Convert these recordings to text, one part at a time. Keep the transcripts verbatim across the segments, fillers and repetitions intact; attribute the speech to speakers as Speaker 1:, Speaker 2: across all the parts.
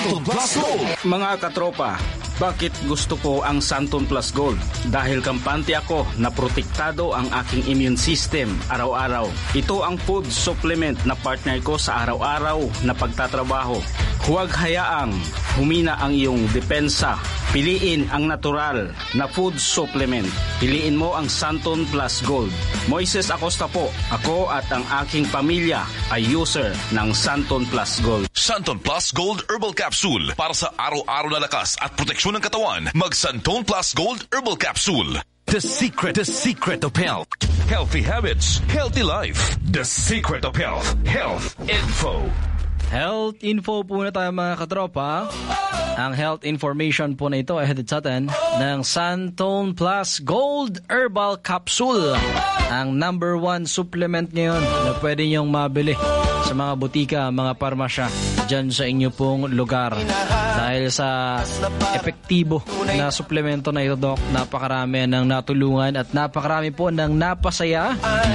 Speaker 1: Santon Plus Gold.
Speaker 2: Mga katropa, bakit gusto ko ang Santon Plus Gold? Dahil kampante ako na protektado ang aking immune system araw-araw. Ito ang food supplement na partner ko sa araw-araw na pagtatrabaho. Huwag hayaang humina ang iyong depensa. Piliin ang natural na food supplement. Piliin mo ang Santon Plus Gold. Moises Acosta po. Ako at ang aking pamilya ay user ng Santon Plus Gold.
Speaker 1: Santon Plus Gold Herbal Capsule. Para sa araw-araw na lakas at proteksyon ng katawan, mag Santon Plus Gold Herbal Capsule.
Speaker 3: The secret, the secret of health. Healthy habits, healthy life. The secret of health. Health info.
Speaker 4: Health info po na tayo mga katropa. Ang health information po na ito ay hatid sa atin ng Santon Plus Gold Herbal Capsule. Ang number one supplement ngayon na pwede niyong mabili sa mga butika, mga parmasya dyan sa inyo pong lugar. Dahil sa epektibo na suplemento na ito, Doc, napakarami ng natulungan at napakarami po ng napasaya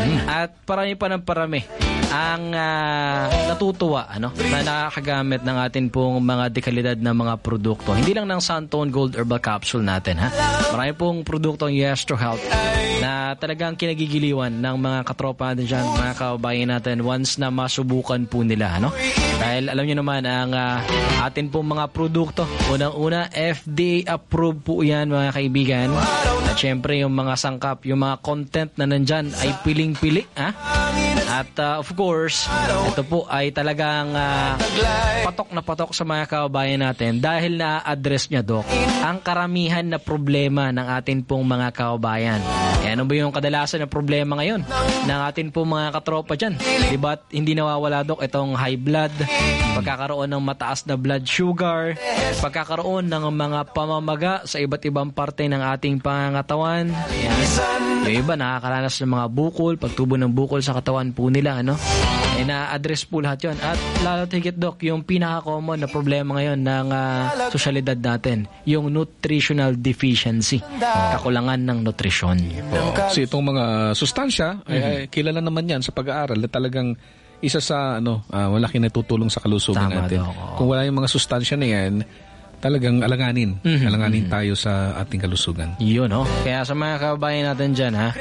Speaker 4: at parami pa ng parami ang uh, natutuwa ano, na nakakagamit ng atin pong mga dekalidad na mga produkto. Hindi lang ng Santon Gold Herbal Capsule natin, ha? Marami pong produkto ang Yes to Health na talagang kinagigiliwan ng mga katropa natin dyan, mga kababayan natin once na masubukan po nila, ano? Dahil alam nyo naman ang uh, atin pong mga produkto, unang-una F D A approved po yan mga kaibigan. At syempre yung mga sangkap, yung mga content na nandyan ay piling-pili, ha? At uh, of course, ito po ay talagang uh, patok na patok sa mga kababayan natin dahil na-address niya, Doc, ang karamihan na problema ng atin pong mga kababayan. E ano ba yung kadalasan na problema ngayon ng atin pong mga katropa dyan? Diba hindi nawawala, Doc, itong high blood, pagkakaroon ng mataas na blood sugar, pagkakaroon ng mga pamamaga sa iba't ibang parte ng ating pangangatawan. Yan. Yung iba nakakaranas ng mga bukol, pagtubo ng bukol sa katawan po nila, ano? Eh, na-address po lahat yun. At lalo tigit, Doc, yung pinaka-common na problema ngayon ng uh, sosyalidad natin, yung nutritional deficiency, kakulangan ng nutrisyon.
Speaker 5: Oh. Kasi itong mga sustansya, mm-hmm. ay, ay, kilala naman yan sa pag-aaral na talagang isa sa ano, uh, malaki na tutulong sa kalusugan Tama, natin. Doc, oh. Kung wala yung mga sustansya na yan, talagang alanganin. Mm-hmm. Alanganin mm-hmm. tayo sa ating kalusugan.
Speaker 4: Yun, no? Kaya sa mga kababayan natin dyan, ha?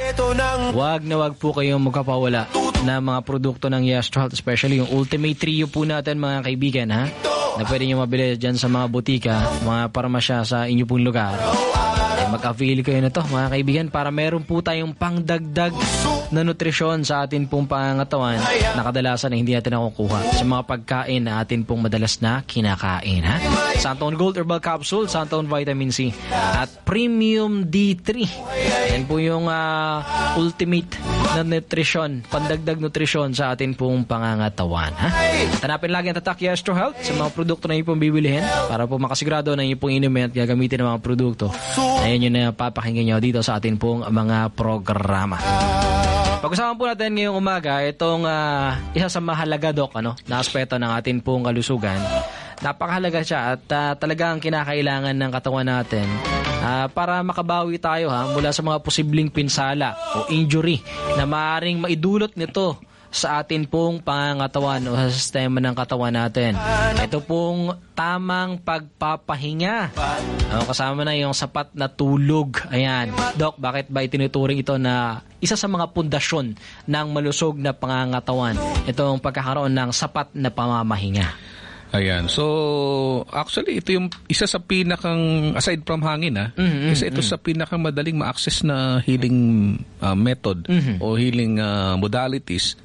Speaker 4: Wag na wag po kayong magkapawala na mga produkto ng Yes to Health, especially yung Ultimate Trio po natin, mga kaibigan, ha? Na pwede nyo mabili dyan sa mga butika, mga parmasya sa inyo pong lugar. Eh, mag-avail kayo na to, mga kaibigan, para meron po tayong pangdagdag na nutrisyon sa atin pong pangangatawan na kadalasan na hindi natin nakukuha sa mga pagkain na atin pong madalas na kinakain, ha? Santon Gold Herbal Capsule, Santon Vitamin C at Premium D three. Yan po yung uh, ultimate na nutrisyon, pandagdag nutrisyon sa atin pong pangangatawan, ha? Hanapin lagi ang tatak Yes to Health sa mga produkto na ipong bibilihin para po makasigurado na ipong inumin at gagamitin ng mga produkto. Ayan yun na papakinggan nyo dito sa atin pong mga programa. Pag-usapan po natin ngayong umaga itong uh, isa sa mahalaga, Doc, ano, na aspeto ng atin pong kalusugan. Napakahalaga siya at uh, talagang kinakailangan ng katawan natin uh, para makabawi tayo, ha, mula sa mga posibleng pinsala o injury na maaaring maidulot nito sa atin pong pangangatawan o sa sistema ng katawan natin. Ito pong tamang pagpapahinga. O, kasama na yung sapat na tulog. Ayan. Doc, bakit ba itinuturing ito na isa sa mga pundasyon ng malusog na pangangatawan? Itong pagkakaroon ng sapat na pamamahinga.
Speaker 5: Ayan. So, actually, ito yung isa sa pinakang, aside from hangin, ha? Mm-hmm, kasi ito mm-hmm. sa pinakang madaling ma-access na healing uh, method mm-hmm. o healing uh, modalities,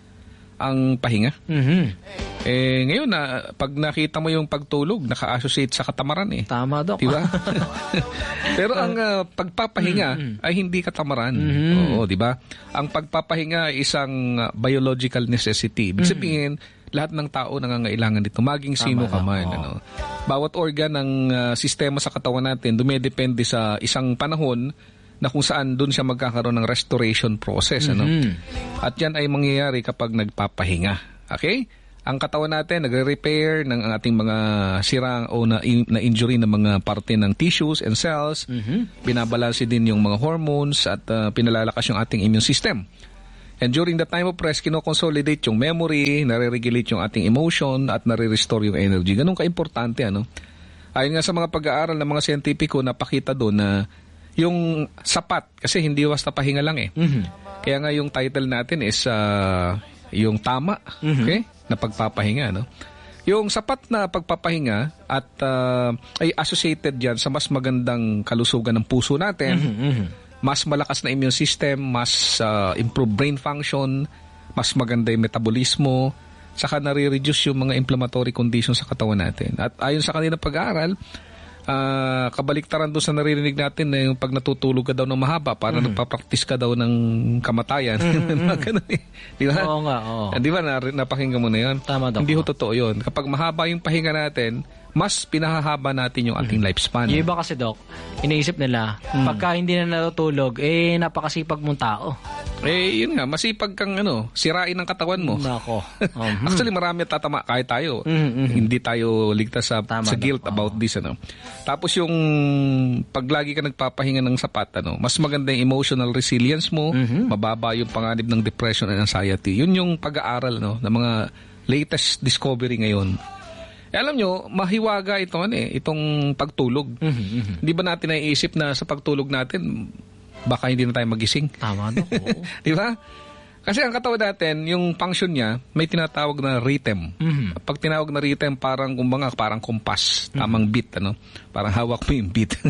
Speaker 5: ang pahinga. Mm-hmm. Eh, ngayon, na, pag nakita mo yung pagtulog, naka-associate sa katamaran eh.
Speaker 4: Tama, Doc.
Speaker 5: Diba? Pero ang uh, pagpapahinga mm-hmm. ay hindi katamaran. Mm-hmm. Oo, diba? Ang pagpapahinga ay isang uh, biological necessity. Ibig sabihin, mm-hmm. lahat ng tao nangangailangan dito, maging sino ka man. Ano. Bawat organ ng uh, sistema sa katawan natin dumedepende sa isang panahon na kung saan doon siya magkakaroon ng restoration process. Mm-hmm. Ano? At yan ay mangyayari kapag nagpapahinga. Okay? Ang katawan natin nagre-repair ng ating mga sirang o na, in, na injury ng mga parte ng tissues and cells. Mm-hmm. Binabalanse din yung mga hormones at uh, pinalalakas yung ating immune system. And during the time of rest, kino-consolidate yung memory, nare-regulate yung ating emotion, at nare-restore yung energy. Ganun ka-importante, ano? Ayon nga sa mga pag-aaral ng mga siyentipiko, napakita doon na yung sapat, kasi hindi basta pahinga lang eh.
Speaker 4: Mhm.
Speaker 5: Kaya nga yung title natin is uh, yung tama, okay, na pagpapahinga, no? Yung sapat na pagpapahinga at uh, ay associated yan sa mas magandang kalusugan ng puso natin,
Speaker 4: Mhm.
Speaker 5: mas malakas na immune system, mas uh, improved brain function, mas maganda yung metabolismo, saka nare-reduce yung mga inflammatory conditions sa katawan natin. At ayon sa kanilang pag-aaral, Uh, kabaliktaran doon sa naririnig natin na yung pag natutulog ka daw ng mahaba, para mm-hmm. nagpa-practice ka daw ng kamatayan. Mm-hmm. Ganun eh. Di ba?
Speaker 4: Oo nga, oo.
Speaker 5: Di ba, napakinggan mo na yun?
Speaker 4: Tama daw.
Speaker 5: Hindi ho totoo yun. Kapag mahaba yung pahinga natin, mas pinahahaba natin yung ating mm-hmm. lifespan.
Speaker 4: Yung iba kasi, Doc, iniisip nila, mm. pagka hindi na natutulog, eh, napakasipag mong tao.
Speaker 5: Eh, yun nga, masipag kang ano, sirain ang katawan mo.
Speaker 4: Nako. Um,
Speaker 5: Actually, marami tatama kahit tayo.
Speaker 4: Mm-hmm.
Speaker 5: Hindi tayo ligtas sa,
Speaker 4: Tama
Speaker 5: sa guilt
Speaker 4: na.
Speaker 5: about
Speaker 4: Oh.
Speaker 5: this. Ano. Tapos yung pag lagi ka nagpapahinga ng sapat, ano, mas maganda yung emotional resilience mo,
Speaker 4: Mm-hmm.
Speaker 5: mababa yung panganib ng depression and anxiety. Yun yung pag-aaral, no, ng mga latest discovery ngayon. Eh, alam nyo, mahiwaga ito, ano, eh, itong pagtulog.
Speaker 4: Mm-hmm.
Speaker 5: Di ba natin naiisip na sa pagtulog natin, baka hindi na tayo magising?
Speaker 4: Tama, Doc. Oo.
Speaker 5: Di ba? Kasi ang katawan natin, yung function niya, may tinatawag na rhythm.
Speaker 4: Mhm.
Speaker 5: Pag tinawag na rhythm, parang kumbaga, parang kompas, tamang beat, ano? Parang hawak mo yung beat.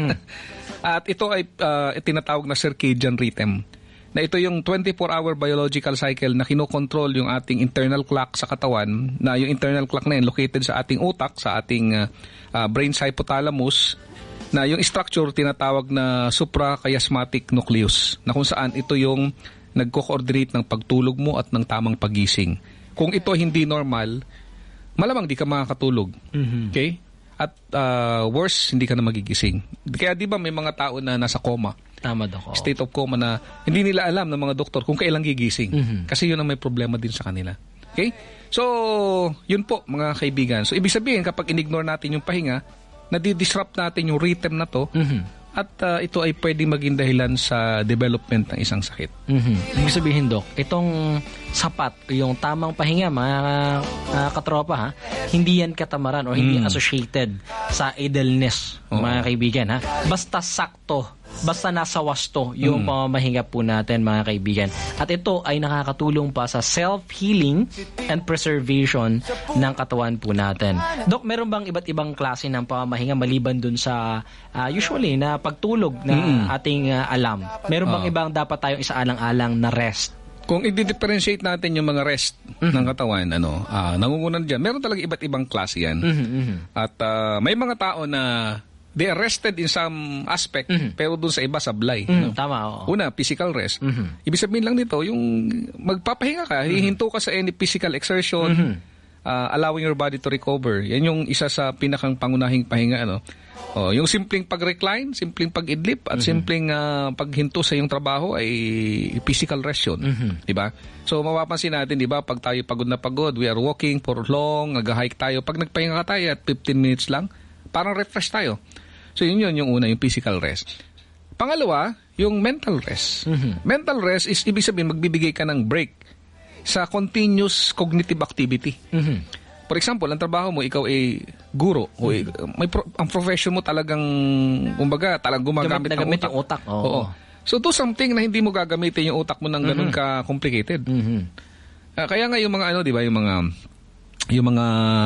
Speaker 5: At ito ay uh, tinatawag na circadian rhythm. Na ito yung twenty-four hour biological cycle na kinokontrol yung ating internal clock sa katawan, na yung internal clock na yun located sa ating utak, sa ating uh, uh, brain's hypothalamus, na yung structure tinatawag na suprachiasmatic nucleus, na kung saan ito yung nagko-coordinate ng pagtulog mo at ng tamang pagising. Kung ito hindi normal, malamang di ka makakatulog.
Speaker 4: Mm-hmm.
Speaker 5: Okay? At uh, worse, hindi ka na magigising. Kaya di ba may mga tao na nasa coma,
Speaker 4: Tama, Doc. Oo.
Speaker 5: state of coma, na hindi nila alam ng mga doktor kung kailan gigising.
Speaker 4: Mhm.
Speaker 5: Kasi yun ang may problema din sa kanila. Okay? So, yun po mga kaibigan. So, ibig sabihin, kapag in-ignore natin yung pahinga, nadi-disrupt natin yung rhythm na to,
Speaker 4: Mhm.
Speaker 5: at uh, ito ay pwedeng maging dahilan sa development ng isang sakit.
Speaker 4: Mhm. Ibig sabihin, Doc, itong sapat, yung tamang pahinga, mga uh, katropa, ha, hindi yan katamaran o hindi
Speaker 5: Mm.
Speaker 4: associated sa idleness,
Speaker 5: Oo.
Speaker 4: mga kaibigan. Ha? Basta sakto, basta nasa wasto yung
Speaker 5: Mm.
Speaker 4: pamamahinga po natin, mga kaibigan. At ito ay nakakatulong pa sa self-healing and preservation ng katawan po natin. Doc, meron bang iba't ibang klase ng pamamahinga maliban dun sa uh, usually na pagtulog na
Speaker 5: Mm.
Speaker 4: ating uh, alam? Meron bang
Speaker 5: Oo.
Speaker 4: ibang dapat tayong isaalang-alang na rest?
Speaker 5: Kung i-differentiate natin yung mga rest
Speaker 4: Mhm.
Speaker 5: ng katawan, ano, ah, nangungunan dyan, meron talaga iba't ibang klase yan.
Speaker 4: Mhm, mhm.
Speaker 5: At ah, may mga tao na they are rested in some aspect,
Speaker 4: Mhm.
Speaker 5: pero dun sa iba sablay.
Speaker 4: Mm,
Speaker 5: no?
Speaker 4: tama, oo.
Speaker 5: Una, physical rest.
Speaker 4: Mhm.
Speaker 5: Ibig sabihin lang nito, yung magpapahinga ka, hihinto ka sa any physical exertion,
Speaker 4: Mhm.
Speaker 5: ah, allowing your body to recover. Yan yung isa sa pinakang pangunahing pahinga, ano. Oh, yung simpleng pag-recline, simpleng pag-idlip, at simpleng ah, paghinto sa iyong trabaho ay physical rest yun.
Speaker 4: Mhm.
Speaker 5: Di ba? So, mapapansin natin, di ba, pag tayo pagod na pagod, we are walking for long, nag-hike tayo. Pag nagpahinga ka tayo at fifteen minutes lang, parang refresh tayo. So, yun yun, yung una, yung physical rest. Pangalawa, yung mental rest.
Speaker 4: Mhm.
Speaker 5: Mental rest is, ibig sabihin, magbibigay ka ng break sa continuous cognitive activity.
Speaker 4: Mhm.
Speaker 5: For example, ang trabaho mo, ikaw ay guro. O ay- may pro- ang profession mo talagang, kumbaga, talagang gumagamit
Speaker 4: Gamit na
Speaker 5: ng
Speaker 4: gamit
Speaker 5: utak.
Speaker 4: yung utak. Oo.
Speaker 5: Oo. So, do something na hindi mo gagamitin yung utak mo ng ganun ka-complicated.
Speaker 4: Mhm.
Speaker 5: Ah, kaya nga yung mga ano, di ba, yung mga yung mga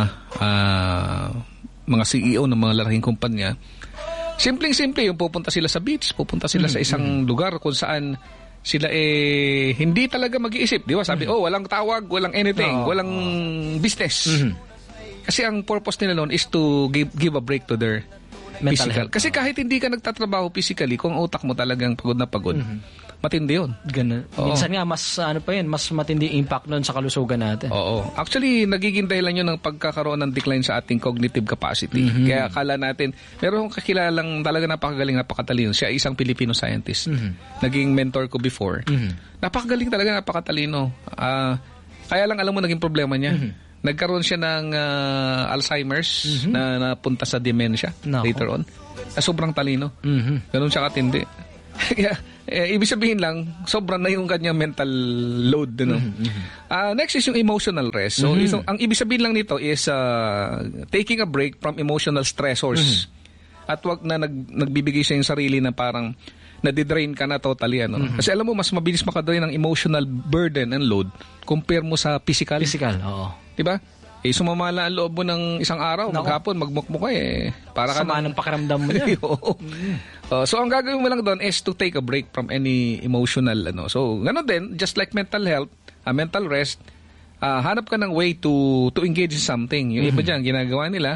Speaker 5: ah, mga C E O ng mga lalaking kumpanya, simpleng-simple yung pupunta sila sa beach, pupunta sila sa isang lugar kung saan sila eh hindi talaga mag-iisip, di ba? Sabi, oh, walang tawag, walang anything,
Speaker 4: Oo.
Speaker 5: walang business.
Speaker 4: Mhm.
Speaker 5: Kasi ang purpose nila noon is to give, give a break to their
Speaker 4: Mental
Speaker 5: physical.
Speaker 4: health.
Speaker 5: Kasi kahit hindi ka nagtatrabaho physically, kung ang utak mo talagang pagod na pagod, matindi yun.
Speaker 4: Ganun.
Speaker 5: Oo.
Speaker 4: Minsan nga, mas ano pa yun, mas matindi impact nun sa kalusugan natin.
Speaker 5: Oo. Actually, nagiging dahilan yun ng pagkakaroon ng decline sa ating cognitive capacity. Kaya akala natin, meron akong kakilalang talaga napakagaling, napakatalino. Siya ay isang Filipino scientist. Naging mentor ko before. Napakagaling talaga, napakatalino. Ah, kaya lang alam mo, naging problema niya. Nagkaroon siya ng ah, Alzheimer's na napunta sa dementia
Speaker 4: Nako.
Speaker 5: later on. Na sobrang talino.
Speaker 4: Mhm.
Speaker 5: Ganun siya katindi. Kaya Eh, ibig sabihin lang, sobrang na yung kanyang mental load. Ano? Mm-hmm. Uh, next is yung emotional rest. So, mm-hmm. isang, ang ibig sabihin lang nito is uh, taking a break from emotional stressors. Mm-hmm. At wag na nag, nagbibigay sa yung sarili na parang nadidrain ka na totally. Ano? Mm-hmm. Kasi alam mo, mas mabilis makadrain ang emotional burden and load compare mo sa physical.
Speaker 4: Physical, oo.
Speaker 5: Diba? Eh, sumamala ang loob mo ng isang araw, Nako. maghapon, magmukmuk ka eh. Para ka
Speaker 4: sama ng pakiramdam mo niya.
Speaker 5: mm. uh, so, ang gagawin mo lang doon is to take a break from any emotional, ano. So, gano'n din, just like mental health, uh, mental rest, uh, hanap ka ng way to to engage in something. Yung mm-hmm. iba dyan, ginagawa nila,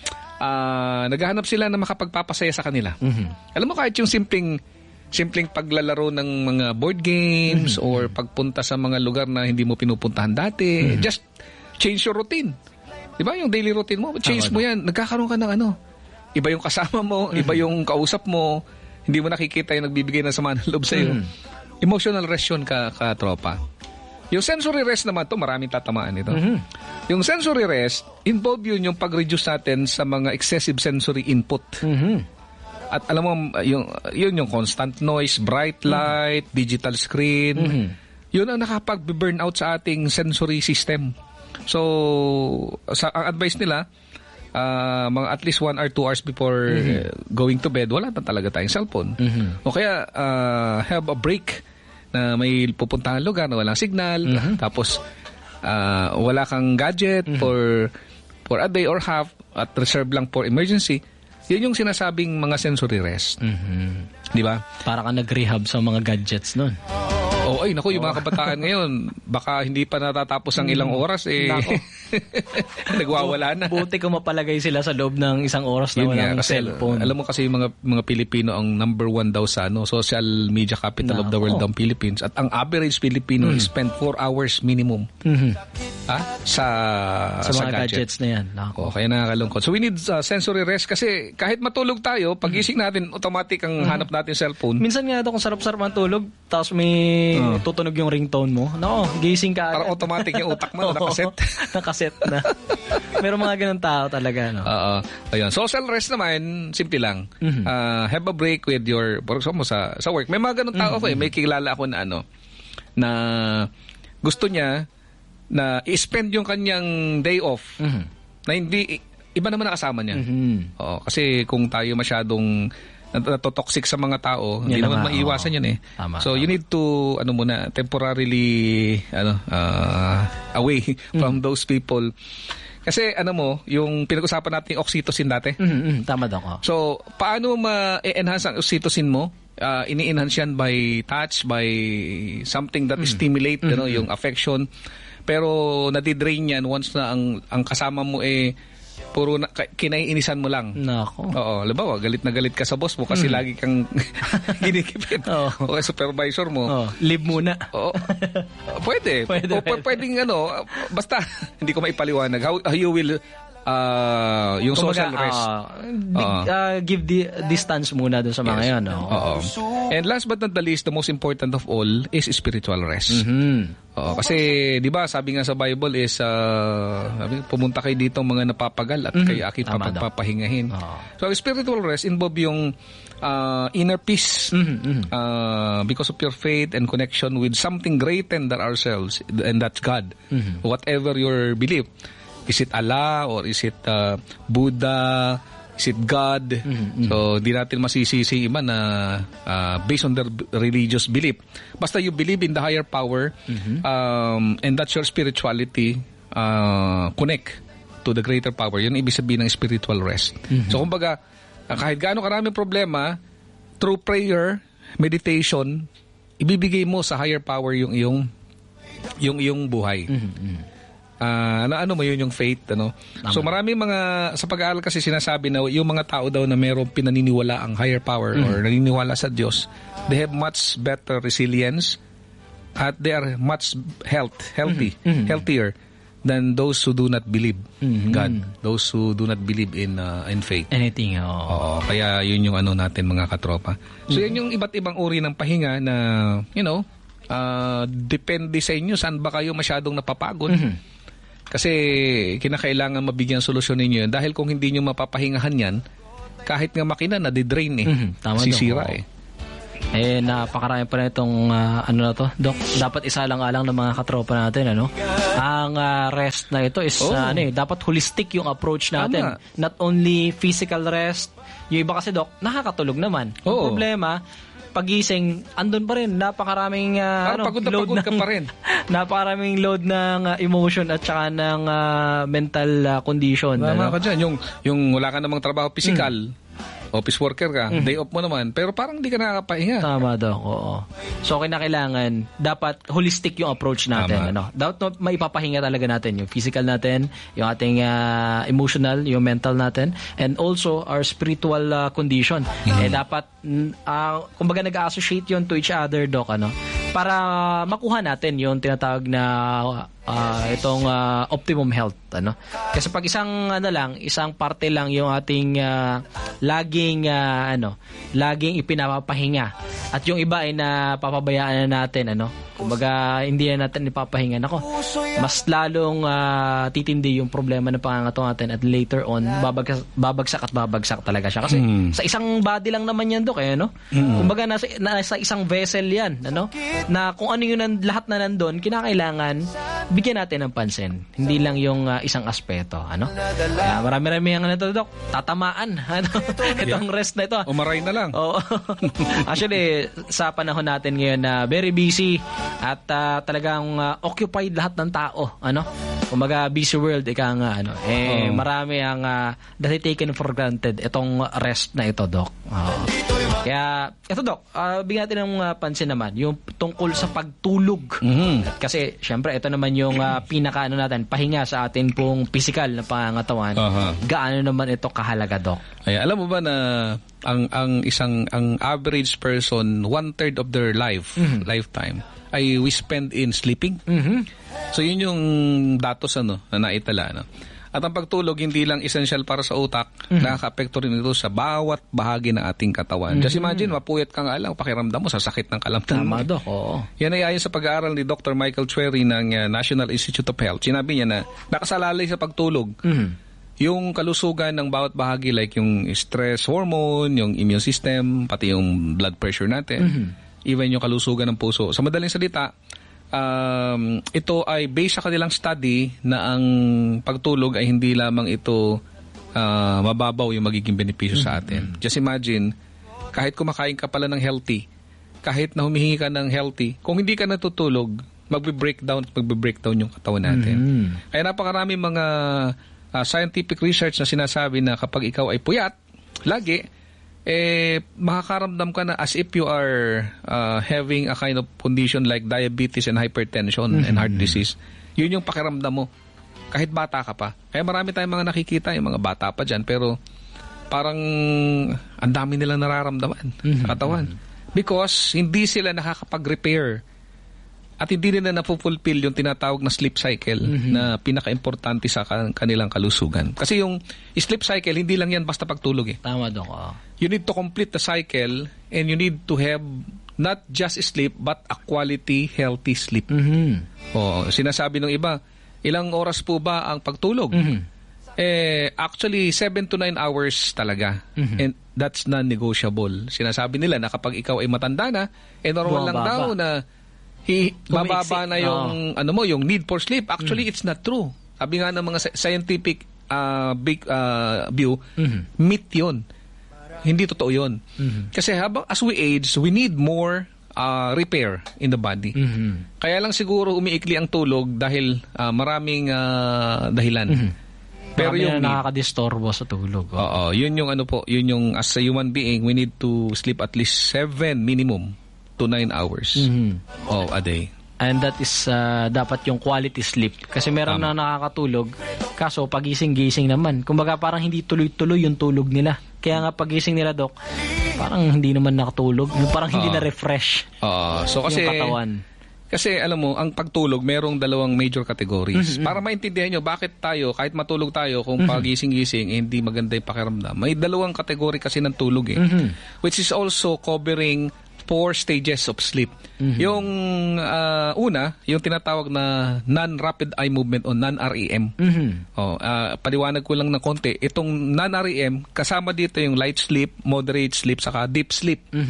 Speaker 5: uh, naghahanap sila na makapagpapasaya sa kanila. Mm-hmm. Alam mo, kahit yung simpleng simpleng paglalaro ng mga board games mm-hmm. or pagpunta sa mga lugar na hindi mo pinupuntahan dati, mm-hmm. just change your routine. Diba? Yung daily routine mo, change mo yan. Nagkakaroon ka ng ano. Iba yung kasama mo, mm-hmm. iba yung kausap mo, hindi mo nakikita yung nagbibigay ng sama ng loob sa'yo. Mm-hmm. Emotional rest yun, ka, ka-tropa. Yung sensory rest naman to, maraming tatamaan ito. Mm-hmm. Yung sensory rest, involve yun yung pag-reduce natin sa mga excessive sensory input. Mm-hmm. At alam mo, yung, yun yung constant noise, bright light, mm-hmm. digital screen, mm-hmm. yun ang nakapag-burn out sa ating sensory system. So, sa ang advice nila, uh, mga at least one or two hours before mm-hmm. uh, going to bed, wala na talaga tayong cellphone. Mm-hmm. O kaya, uh, have a break na may pupuntahan lugar na walang signal, mm-hmm. tapos uh, wala kang gadget mm-hmm. for for a day or half at reserve lang for emergency. Yun yung sinasabing mga sensory rest. Mm-hmm. Di ba?
Speaker 4: Para ka nag-rehab sa mga gadgets nun.
Speaker 5: Oh, ay, naku, yung mga kabataan ngayon, baka hindi pa natatapos ang ilang oras, eh, nagwawala na.
Speaker 4: Buti kung mapalagay sila sa loob ng isang oras na walang cellphone.
Speaker 5: Alam mo kasi yung mga, mga Pilipino, ang number one daw sa ano, social media capital Nako. of the world ang Philippines. At ang average Filipino mm. spend four hours minimum mm-hmm. ha? sa,
Speaker 4: sa,
Speaker 5: sa
Speaker 4: mga
Speaker 5: gadget.
Speaker 4: gadgets na yan.
Speaker 5: Oh, kaya nakakalungkot. So we need uh, sensory rest kasi kahit matulog tayo, pagising natin, automatic ang mm-hmm. hanap natin cellphone.
Speaker 4: Minsan nga ito kung sarap-sarap ang tulog, tapos may Uh. tutunog yung ringtone mo. No, gising ka.
Speaker 5: Parang automatic yung utak mo, nakaset.
Speaker 4: Nakaset na. Meron mga ganun tao talaga, no?
Speaker 5: Oo. Ayun. Social rest naman, simple lang. Mm-hmm. Uh, have a break with your, for example, sa, sa work. May mga ganun tao mm-hmm. ko eh. May kilala ako na ano, na gusto niya na i-spend yung kanyang day off mm-hmm. na hindi, iba naman nakasama niya. Mm-hmm. Oo. Kasi kung tayo masyadong natotoxic sa mga tao, hindi naman naman maiwasan oh. yun eh. Tama, so, tama. You need to, ano muna, temporarily, ano, uh, away mm. from those people. Kasi, ano mo, yung pinag-usapan natin yung oxytocin dati.
Speaker 4: Mm-hmm, tama daw.
Speaker 5: So, paano ma-enhance ang oxytocin mo? Uh, ini-enhance yan by touch, by something that mm. stimulate, mm-hmm. you know, yung affection. Pero, nadidrain yan once na ang, ang kasama mo eh, puro na, kinaiinisan mo lang.
Speaker 4: Nako.
Speaker 5: Oo, halimbawa, galit na galit ka sa boss mo kasi mm. lagi kang ginikipit. Oh. O kaya supervisor mo.
Speaker 4: Oh, leave muna.
Speaker 5: Oo. Pwede. Pwede. O, p- pwedeng ano, basta, hindi ko maipaliwanag. How, how you will uh, yung Kumaga, social rest. Uh,
Speaker 4: uh, uh, give the distance muna dun sa mga yes. yan. No?
Speaker 5: Oo. And last but not the least, the most important of all is spiritual rest. Mm-hmm. Oo, kasi, di ba, sabi nga sa Bible is, uh, pumunta kayo dito mga napapagal at mm-hmm. kayo aking papagpapahingahin. Oh. So, spiritual rest involve yung uh, inner peace mm-hmm. uh, because of your faith and connection with something greater than ourselves, and that's God. Mm-hmm. Whatever your belief. Is it Allah or is it uh, Buddha? Is it God? Mm-hmm. So, di natin masisisi iba na uh, based on their religious belief. Basta you believe in the higher power mm-hmm. um, and that's your spirituality uh, connect to the greater power. Yun ibig sabihin ng spiritual rest. Mm-hmm. So, kumbaga, kahit gaano karaming problema, through prayer, meditation, ibibigay mo sa higher power yung iyong yung iyong buhay. Mm-hmm. Uh, ano, ano mo yun yung faith, ano? Tama. So marami mga, sa pag-aaral kasi sinasabi na yung mga tao daw na mayroong pinaniniwala ang higher power mm. or naniniwala sa Diyos, they have much better resilience at they are much health, healthy, mm-hmm. healthier than those who do not believe mm-hmm. God, those who do not believe in uh, in faith.
Speaker 4: Anything, oo.
Speaker 5: Oo, kaya yun yung ano natin mga katropa. So mm-hmm. yan yung iba't ibang uri ng pahinga na, you know, uh, depende sa inyo saan ba kayo masyadong napapagod. Mm-hmm. Kasi kinakailangan mabigyan solusyon ninyo yun. Dahil kung hindi nyo mapapahingahan yan, kahit nga makina, nadidrain eh. Mm-hmm. Tama sisira
Speaker 4: daw,
Speaker 5: eh.
Speaker 4: Eh, napakarami pa na itong, uh, ano na to, Doc, dapat isa lang alang ng mga katropa natin, ano? Ang uh, rest na ito is,
Speaker 5: oh.
Speaker 4: uh, ano eh, dapat holistic yung approach natin.
Speaker 5: Tama.
Speaker 4: Not only physical rest, yung iba kasi, Doc, nakakatulog naman. Ang
Speaker 5: oh.
Speaker 4: problema, pagising, andun pa rin, napakaraming uh, ano,
Speaker 5: pagod na
Speaker 4: load
Speaker 5: pagod
Speaker 4: ng,
Speaker 5: ka pa rin.
Speaker 4: napakaraming load ng uh, emotion at saka ng uh, mental uh, condition.
Speaker 5: Tama
Speaker 4: ano?
Speaker 5: ka dyan. Yung, yung wala ka namang trabaho physical, mm. office worker ka, mm. day off mo naman, pero parang hindi ka nakakapahinga.
Speaker 4: Tama daw, oo. So, kinakailangan, dapat holistic yung approach natin. Ano? Dapat maipapahinga talaga natin yung physical natin, yung ating uh, emotional, yung mental natin, and also our spiritual uh, condition. Mm. Eh, dapat, uh, kumbaga nag-associate yun to each other, Doc, ano? Para makuha natin yung tinatawag na uh, itong uh, optimum health, ano? Kasi pag isang ano lang, isang parte lang yung ating uh, laging uh, ano, laging ipinapapahinga at yung iba ay napapabayaan na natin, ano? Kumbaga hindi na natin ipapahinga. Nako, mas lalong uh, titindi yung problema ng pangangatawan natin at later on babagsak, babagsak at babagsak talaga siya kasi mm. sa isang body lang naman yan, Dok, eh, no? Mm. Kumbaga nasa, nasa isang vessel yan, ano? Na kung ano yung nan, lahat na nandun, kinakailangan bigyan natin ng pansin. Hindi lang yung uh, isang aspeto, ano? Kaya marami-rami ang ano to, Dok, tatamaan, ano? Itong yeah. rest na ito.
Speaker 5: Umaray na lang.
Speaker 4: Oo. Actually, sa panahon natin ngayon na uh, very busy at uh, talagang uh, occupied lahat ng tao, ano? Kumbaga busy world, ika nga, ano? Eh, oh. marami ang uh, dati taken for granted itong rest na ito, Doc. Oh. Kaya, ito, Doc, uh, bigyan natin ng uh, pansin naman, yung tungkol sa pagtulog. Mm-hmm. Kasi, syempre, ito naman yung uh, pinaka, ano natin, pahinga sa atin pong physical na pangangatawan. Uh-huh. Gaano naman ito kahalaga, Doc?
Speaker 5: Ay, alam mo ba na ang ang isang ang average person, one third of their life, mm-hmm. lifetime, ay we spend in sleeping. Mm-hmm. So yun yung datos ano na naitala, no? At ang pagtulog hindi lang essential para sa utak, mm-hmm. nakaka-apekto rin ito sa bawat bahagi ng ating katawan. Mm-hmm. Just imagine, mapuyat ka nga lang, pakiramdam mo sa sakit ng kalamtan.
Speaker 4: Tama, Dok. Oo.
Speaker 5: Yan ay ayon sa pag-aaral ni Doctor Michael Cherry ng uh, National Institute of Health. Sinabi niya na nakasalalay sa pagtulog. Mm-hmm. Yung kalusugan ng bawat bahagi like yung stress hormone, yung immune system, pati yung blood pressure natin, mm-hmm. even yung kalusugan ng puso. Sa madaling salita, um, ito ay based sa kanilang study na ang pagtulog ay hindi lamang ito uh, mababaw yung magiging benepisyo mm-hmm. sa atin. Just imagine, kahit kumakain ka pala ng healthy, kahit na humihingi ka ng healthy, kung hindi ka natutulog, magbe-breakdown at magbe-breakdown yung katawan natin. Mm-hmm. Kaya napakarami mga Uh, scientific research na sinasabi na kapag ikaw ay puyat, lagi, eh, makakaramdam ka na as if you are uh, having a kind of condition like diabetes and hypertension mm-hmm. and heart disease. Yun yung pakiramdam mo. Kahit bata ka pa. Kaya marami tayong mga nakikita, yung mga bata pa dyan, pero parang ang dami nilang nararamdaman mm-hmm. sa katawan. Because hindi sila nakakapag-repair at hindi nila napupulfill yung tinatawag na sleep cycle mm-hmm. na pinaka-importante sa kanilang kalusugan. Kasi yung sleep cycle, hindi lang yan basta pagtulog eh.
Speaker 4: Tama, Dok. Oh.
Speaker 5: You need to complete the cycle and you need to have not just sleep but a quality, healthy sleep. Mm-hmm. Oh, sinasabi ng iba, ilang oras po ba ang pagtulog? Mm-hmm. Eh, actually, seven to nine hours talaga. Mm-hmm. And that's non-negotiable. Sinasabi nila na kapag ikaw ay matanda na, eh normal
Speaker 4: Bumababa.
Speaker 5: lang daw na Hi, bababa na yung oh. ano mo yung need for sleep. Actually, mm. it's not true. Sabi nga ng mga scientific uh, big uh, view, mm-hmm. myth yun. Hindi totoo yun. Mm-hmm. Kasi habang as we age, we need more uh, repair in the body. Mm-hmm. Kaya lang siguro umiikli ang tulog dahil uh, maraming uh, dahilan. Mm-hmm.
Speaker 4: Pero marami yung na nakakadistorbo sa tulog.
Speaker 5: Oo, oh. yun yung ano po, yun yung as a human being, we need to sleep at least seven minimum to nine hours mm-hmm. oh, a day.
Speaker 4: And that is uh, dapat yung quality sleep. Kasi meron um, na nakakatulog, kaso pagising-gising naman. Kumbaga parang hindi tuloy-tuloy yung tulog nila. Kaya nga pagising nila, Dok, parang hindi naman nakatulog. Parang hindi uh, na-refresh
Speaker 5: uh, so kasi,
Speaker 4: yung katawan.
Speaker 5: Kasi alam mo, ang pagtulog, merong dalawang major categories. Mm-hmm. Para maintindihan nyo, bakit tayo, kahit matulog tayo, kung mm-hmm. pagising-gising, eh, hindi maganda yung pakiramdam. May dalawang kategory kasi ng tulog eh. Mm-hmm. Which is also covering four stages of sleep. Mm-hmm. Yung uh, una, yung tinatawag na non-rapid eye movement o non-R E M. Mm-hmm. Oh, uh, paliwanag ko lang ng konti. Itong non-R E M, kasama dito yung light sleep, moderate sleep, saka deep sleep. Mm-hmm.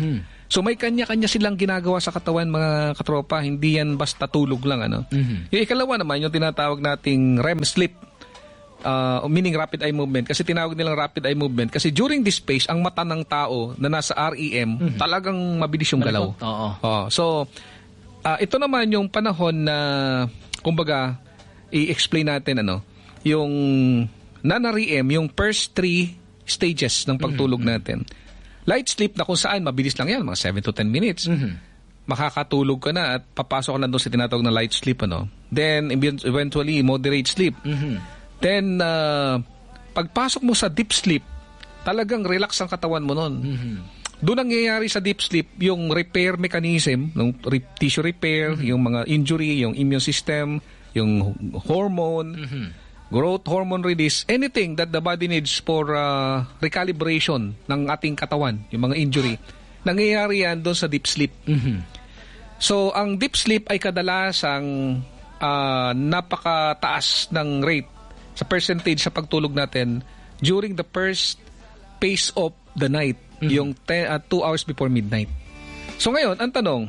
Speaker 5: So may kanya-kanya silang ginagawa sa katawan, mga katropa. Hindi yan basta tulog lang. Ano?
Speaker 4: Mhm.
Speaker 5: Yung ikalawa naman, yung tinatawag nating R E M sleep. Uh, meaning rapid eye movement. Kasi tinawag nilang rapid eye movement. Kasi during this phase, ang mata ng tao na nasa R E M,
Speaker 4: Mhm.
Speaker 5: talagang mabilis yung galaw.
Speaker 4: Oo.
Speaker 5: Oh, so, uh, ito naman yung panahon na, kumbaga, i-explain natin, ano, yung non-R E M, yung first three stages ng pagtulog
Speaker 4: Mhm.
Speaker 5: natin. Light sleep na kung saan, mabilis lang yan, mga seven to ten minutes.
Speaker 4: Mhm.
Speaker 5: Makakatulog ka na at papasok ka na doon sa tinatawag na light sleep. Ano? Then, eventually, moderate sleep.
Speaker 4: Mhm.
Speaker 5: Then, uh, pagpasok mo sa deep sleep, talagang relax ang katawan mo noon.
Speaker 4: Mhm.
Speaker 5: Doon nangyayari sa deep sleep yung repair mechanism, yung re- tissue repair, yung mga injury, yung immune system, yung hormone,
Speaker 4: Mhm.
Speaker 5: growth hormone release, anything that the body needs for uh, recalibration ng ating katawan, yung mga injury, nangyayari yan doon sa deep sleep.
Speaker 4: Mhm.
Speaker 5: So, ang deep sleep ay kadalasang uh, napakataas ng rate sa percentage sa pagtulog natin during the first phase of the night,
Speaker 4: Mhm.
Speaker 5: yung ten, uh, two hours before midnight. So ngayon, ang tanong,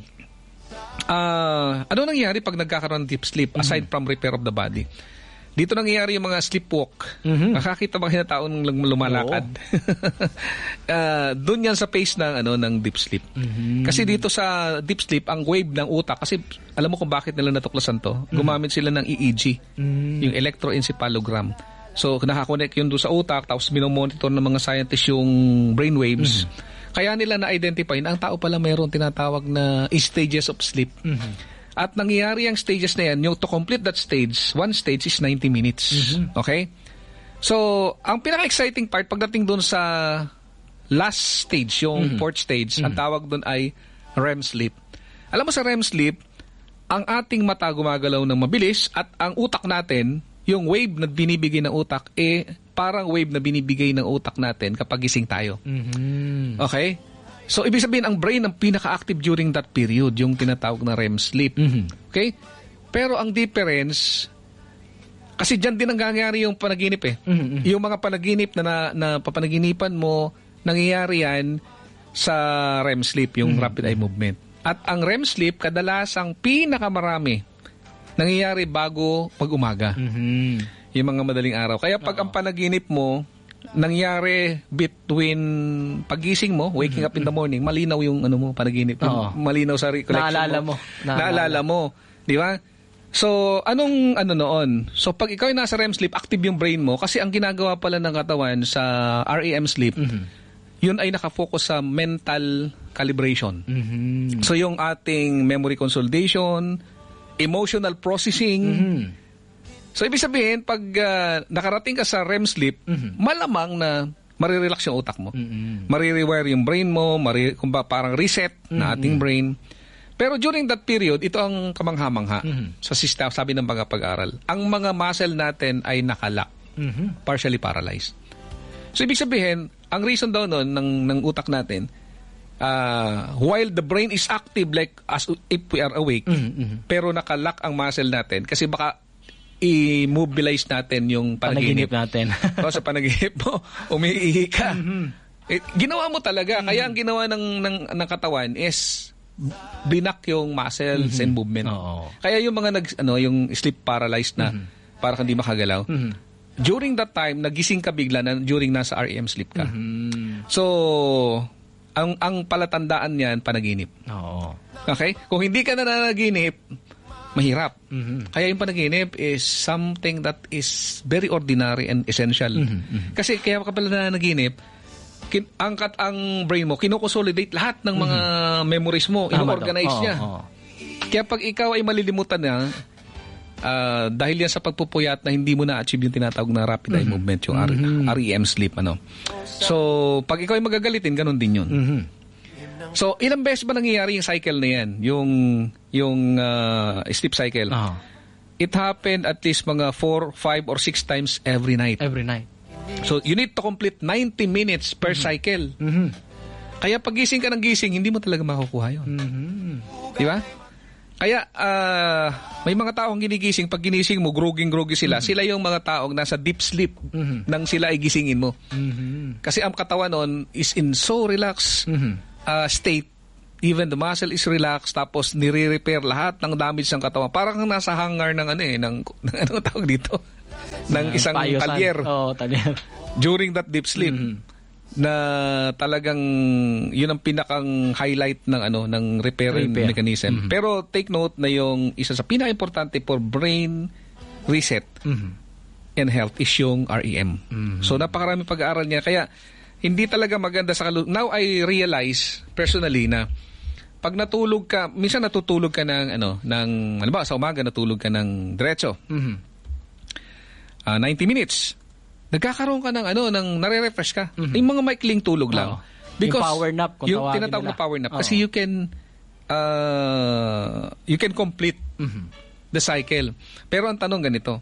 Speaker 5: uh, ano nangyayari pag nagkakaroon ng deep sleep aside from repair of the body? Dito nangyayari yung mga sleepwalk.
Speaker 4: Mhm.
Speaker 5: Nakakita ba kayo na tao nung lumalakad? uh, Doon yan sa phase ng, ano, ng deep sleep.
Speaker 4: Mhm.
Speaker 5: Kasi dito sa deep sleep, ang wave ng utak, kasi alam mo kung bakit nila natuklasan to? Gumamit sila ng E E G,
Speaker 4: Mhm.
Speaker 5: yung electroencephalogram. So, nakakonect yun doon sa utak, tapos minomonitor ng mga scientists yung brainwaves. Kaya nila na-identify na ang tao pala mayroon tinatawag na stages of sleep.
Speaker 4: Mhm.
Speaker 5: At nangyayari ang stages na yan, yung to complete that stage, one stage is ninety minutes. Okay? So, ang pinaka-exciting part, pagdating doon sa last stage, yung fourth stage, ang tawag doon ay R E M sleep. Alam mo sa R E M sleep, ang ating mata gumagalaw ng mabilis at ang utak natin, yung wave na binibigay ng utak, eh, parang wave na binibigay ng utak natin kapag gising tayo.
Speaker 4: Mhm.
Speaker 5: Okay? So, ibig sabihin, ang brain ang pinaka-active during that period, yung tinatawag na R E M sleep.
Speaker 4: Mhm.
Speaker 5: Okay? Pero ang difference, kasi dyan din nangyayari yung panaginip eh.
Speaker 4: Mhm.
Speaker 5: Yung mga panaginip na, na, na papanaginipan mo, nangyayari yan sa R E M sleep, yung rapid eye movement. At ang R E M sleep, kadalasang pinakamarami, nangyayari bago pag-umaga.
Speaker 4: Mhm.
Speaker 5: Yung mga madaling araw. Kaya pag ang panaginip mo, nangyari between pagising mo, waking up in the morning, malinaw yung ano mo, panaginip.
Speaker 4: Oo.
Speaker 5: Malinaw sa recollection
Speaker 4: Naalala mo.
Speaker 5: mo.
Speaker 4: Naalala.
Speaker 5: Naalala mo. Di ba? So, anong ano noon? So, pag ikaw ay nasa R E M sleep, active yung brain mo kasi ang ginagawa pala ng katawan sa R E M sleep, yun ay nakafocus sa mental calibration.
Speaker 4: Mhm.
Speaker 5: So, yung ating memory consolidation, emotional processing.
Speaker 4: Mhm.
Speaker 5: So, ibig sabihin, pag uh, nakarating ka sa R E M sleep, malamang na marirelax yung utak mo.
Speaker 4: Mhm.
Speaker 5: Marirewire yung brain mo, mari, kumba, parang reset na ating brain. Pero during that period, ito ang kamangha-mangha sa system, sabi ng mga pag-aral. Ang mga muscle natin ay nakalock,
Speaker 4: Mhm.
Speaker 5: partially paralyzed. So, ibig sabihin, ang reason daw nun ng, ng utak natin, uh, while the brain is active like as if we are awake,
Speaker 4: Mhm.
Speaker 5: pero nakalock ang muscle natin kasi baka i-mobilize natin yung
Speaker 4: Panaginip
Speaker 5: panaginip.
Speaker 4: natin.
Speaker 5: O, sa panaginip mo, umiihi ka. Eh, ginawa mo talaga. Kaya ang ginawa ng, ng, ng katawan is binak yung muscles and movement.
Speaker 4: Oo.
Speaker 5: Kaya yung mga nag, ano, yung sleep paralyzed na, para hindi makagalaw, during that time, nagising ka bigla na during nasa R E M sleep ka.
Speaker 4: Mhm.
Speaker 5: So, ang ang palatandaan niyan, panaginip.
Speaker 4: Oo.
Speaker 5: Okay? Kung hindi ka na nanaginip, mahirap.
Speaker 4: Mhm.
Speaker 5: Kaya yung panaginip is something that is very ordinary and essential. Kasi kaya ka pala nanaginip, kin- angkat ang brain mo, kinoconsolidate lahat ng mga memories mo,
Speaker 4: Tama
Speaker 5: ino-organize
Speaker 4: daw.
Speaker 5: niya.
Speaker 4: Oo, oo.
Speaker 5: Kaya pag ikaw ay malilimutan na, ah, dahil yan sa pagpupuyat na hindi mo na-achieve yung tinatawag na rapid eye movement, yung R- R E M sleep. Ano. So, pag ikaw ay magagalitin, ganun din yun.
Speaker 4: Mhm.
Speaker 5: So, ilang beses ba nangyayari yung cycle na yan? Yung, yung uh, sleep cycle?
Speaker 4: Oo.
Speaker 5: It happened at least mga four, five, or six times every night.
Speaker 4: Every night.
Speaker 5: So, you need to complete ninety minutes per cycle.
Speaker 4: Mhm.
Speaker 5: Kaya pag gising ka ng gising, hindi mo talaga makukuha yun.
Speaker 4: Mhm.
Speaker 5: Di ba? Kaya, ah, may mga taong ginigising, pag ginising mo, groging-grogi sila. Sila yung mga taong nasa deep sleep
Speaker 4: Mhm.
Speaker 5: nang sila ay gisingin mo.
Speaker 4: Mhm.
Speaker 5: Kasi ang katawan nun is in so relaxed
Speaker 4: Mhm.
Speaker 5: uh, state even the muscle is relaxed, tapos nire-repair lahat ng damage ng katawan. Parang nasa hangar ng ano eh, ng, ng ano tawag dito? ng
Speaker 4: Uh,
Speaker 5: isang
Speaker 4: payosan.
Speaker 5: talyer.
Speaker 4: Oo, talyer.
Speaker 5: During that deep sleep.
Speaker 4: Mm-hmm.
Speaker 5: Na talagang yun ang pinakang highlight ng ano ng repair,
Speaker 4: Repair.
Speaker 5: mechanism.
Speaker 4: Mm-hmm.
Speaker 5: Pero take note na yung isa sa pinaka-importante for brain reset
Speaker 4: Mm-hmm.
Speaker 5: and health is yung R E M.
Speaker 4: Mm-hmm.
Speaker 5: So napakarami pag-aaral niya, kaya hindi talaga maganda sa kalu- Now I realize personally na pag natulog ka, minsan natutulog ka ng ano ng ano ba sa umaga natulog ka ng diretso.
Speaker 4: Mm-hmm.
Speaker 5: Uh, ninety minutes. Nagkakaroon ka ng ano, ng nare-refresh ka.
Speaker 4: Mm-hmm.
Speaker 5: Yung mga maikling tulog lang.
Speaker 4: Oo. Yung power nap, kung
Speaker 5: yung
Speaker 4: tawagin
Speaker 5: tinatawag
Speaker 4: nila.
Speaker 5: na power nap.
Speaker 4: Oo.
Speaker 5: Kasi you can uh, you can complete
Speaker 4: Mm-hmm.
Speaker 5: the cycle. Pero ang tanong ganito,